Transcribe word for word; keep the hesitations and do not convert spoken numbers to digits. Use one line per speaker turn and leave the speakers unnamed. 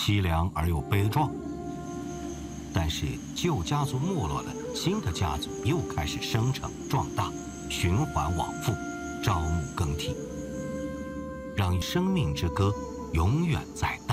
凄凉而又悲壮。但是旧家族没落了，新的家族又开始生成壮大，循环往复，朝暮更替，让生命之歌永远在大